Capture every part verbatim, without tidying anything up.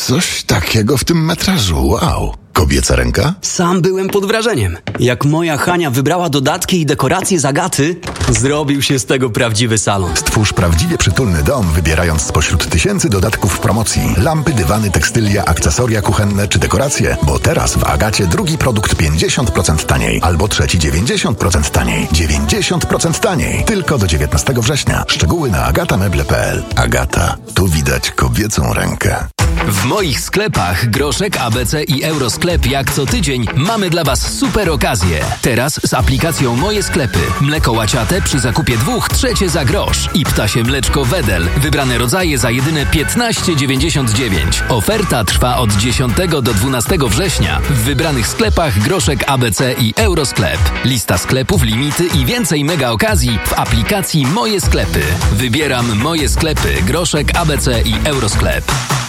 Coś takiego w tym metrażu, wow. Kobieca ręka? Sam byłem pod wrażeniem. Jak moja Hania wybrała dodatki i dekoracje z Agaty, zrobił się z tego prawdziwy salon. Stwórz prawdziwie przytulny dom, wybierając spośród tysięcy dodatków w promocji. Lampy, dywany, tekstylia, akcesoria kuchenne czy dekoracje. Bo teraz w Agacie drugi produkt pięćdziesiąt procent taniej, albo trzeci dziewięćdziesiąt procent taniej. dziewięćdziesiąt procent taniej. Tylko do dziewiętnastego września. Szczegóły na agatameble kropka p l. Agata. Tu widać kobiecą rękę. W moich sklepach Groszek, A B C i Eurosklep jak co tydzień mamy dla Was super okazje. Teraz z aplikacją Moje Sklepy. Mleko łaciate przy zakupie dwóch, trzecie za grosz. I ptasie mleczko Wedel. Wybrane rodzaje za jedyne piętnaście dziewięćdziesiąt dziewięć. Oferta trwa od dziesiątego do dwunastego września w wybranych sklepach Groszek, A B C i Eurosklep. Lista sklepów, limity i więcej mega okazji w aplikacji Moje Sklepy. Wybieram Moje Sklepy, Groszek, A B C i Eurosklep.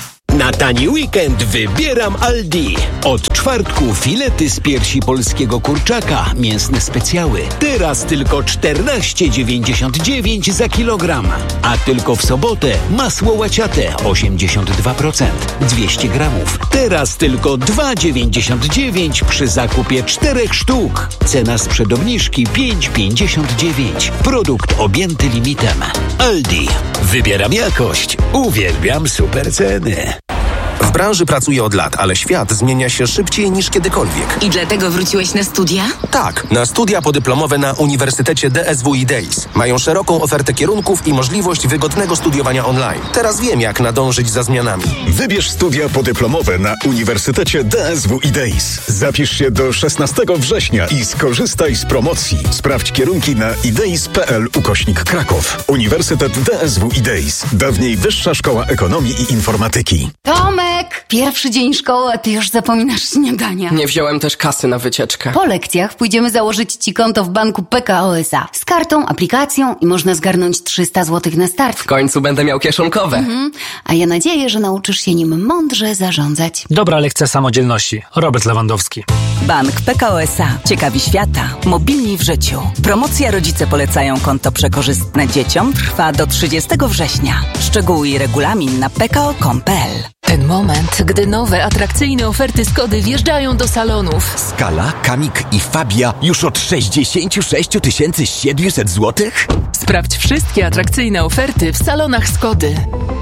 Na tani weekend wybieram Aldi. Od czwartku filety z piersi polskiego kurczaka, mięsne specjały. Teraz tylko czternaście dziewięćdziesiąt dziewięć za kilogram. A tylko w sobotę masło łaciate osiemdziesiąt dwa procent, dwieście gramów. Teraz tylko dwa dziewięćdziesiąt dziewięć przy zakupie czterech sztuk. Cena sprzed obniżki pięć pięćdziesiąt dziewięć. Produkt objęty limitem. Aldi. Wybieram jakość. Uwielbiam super ceny. W branży pracuję od lat, ale świat zmienia się szybciej niż kiedykolwiek. I dlatego wróciłeś na studia? Tak, na studia podyplomowe na Uniwersytecie D S W i Days. Mają szeroką ofertę kierunków i możliwość wygodnego studiowania online. Teraz wiem, jak nadążyć za zmianami. Wybierz studia podyplomowe na Uniwersytecie D S W i Days. Zapisz się do szesnastego września i skorzystaj z promocji. Sprawdź kierunki na ideis kropka p l ukośnik Kraków. Uniwersytet D S W i Days. Dawniej Wyższa Szkoła Ekonomii i Informatyki. Tomek! Pierwszy dzień szkoły, a ty już zapominasz śniadania. Nie wziąłem też kasy na wycieczkę. Po lekcjach pójdziemy założyć ci konto w banku P K O S A. Z kartą, aplikacją i można zgarnąć trzysta złotych na start. W końcu będę miał kieszonkowe. Mhm. A ja nadzieję, że nauczysz się nim mądrze zarządzać. Dobra lekcja samodzielności. Robert Lewandowski. Bank P K O S A. Ciekawi świata. Mobilni w życiu. Promocja Rodzice polecają konto przekorzystne dzieciom trwa do trzydziestego września. Szczegóły i regulamin na p k o kropka com kropka p l. Ten moment, gdy nowe, atrakcyjne oferty Skody wjeżdżają do salonów. Skala, Kamik i Fabia już od sześćdziesiąt sześć tysięcy siedemset złotych? Sprawdź wszystkie atrakcyjne oferty w salonach Skody.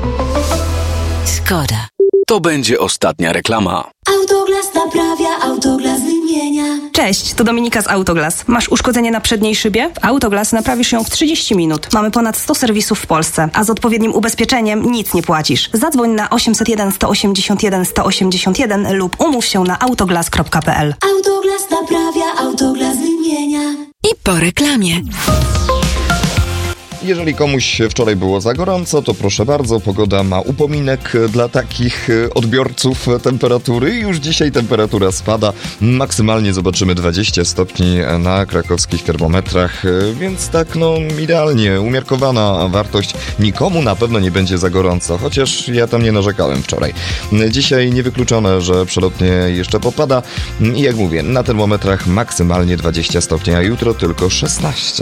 Skoda. To będzie ostatnia reklama. Autoglas naprawia, Autoglas wymienia. Cześć, to Dominika z Autoglas. Masz uszkodzenie na przedniej szybie? W Autoglas naprawisz ją w trzydzieści minut. Mamy ponad sto serwisów w Polsce, a z odpowiednim ubezpieczeniem nic nie płacisz. Zadzwoń na osiemset jeden sto osiemdziesiąt jeden sto osiemdziesiąt jeden lub umów się na autoglas kropka p l. Autoglas naprawia, Autoglas wymienia. I po reklamie. Jeżeli komuś wczoraj było za gorąco, to proszę bardzo, pogoda ma upominek dla takich odbiorców temperatury. Już dzisiaj temperatura spada. Maksymalnie zobaczymy dwadzieścia stopni na krakowskich termometrach, więc tak no idealnie, umiarkowana wartość. Nikomu na pewno nie będzie za gorąco, chociaż ja tam nie narzekałem wczoraj. Dzisiaj niewykluczone, że przelotnie jeszcze popada i jak mówię, na termometrach maksymalnie dwadzieścia stopni, a jutro tylko szesnaście.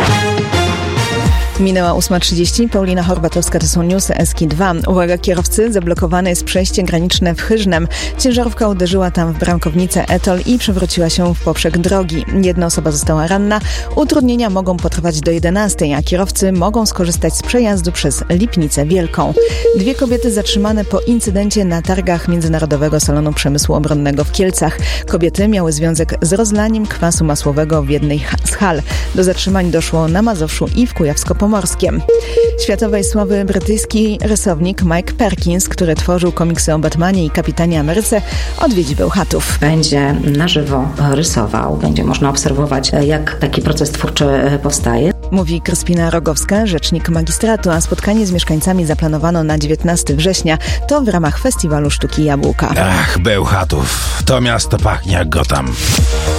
Minęła ósma trzydzieści. Paulina Horbatowska, to są newsy S K dwa. Uwaga kierowcy, zablokowane jest przejście graniczne w Chyżnem. Ciężarówka uderzyła tam w bramkownicę Etol i przewróciła się w poprzek drogi. Jedna osoba została ranna. Utrudnienia mogą potrwać do jedenastej, a kierowcy mogą skorzystać z przejazdu przez Lipnicę Wielką. Dwie kobiety zatrzymane po incydencie na targach Międzynarodowego Salonu Przemysłu Obronnego w Kielcach. Kobiety miały związek z rozlaniem kwasu masłowego w jednej z hal. Do zatrzymań doszło na Mazowszu i w Kujawsko-Pomorskim. Światowej sławy brytyjski rysownik Mike Perkins, który tworzył komiksy o Batmanie i Kapitanie Ameryce, odwiedzi Bełchatów. Będzie na żywo rysował, będzie można obserwować, jak taki proces twórczy powstaje. Mówi Kryspina Rogowska, rzecznik magistratu, a spotkanie z mieszkańcami zaplanowano na dziewiętnastego września. To w ramach Festiwalu Sztuki Jabłka. Ach, Bełchatów, to miasto pachnie jak Gotham.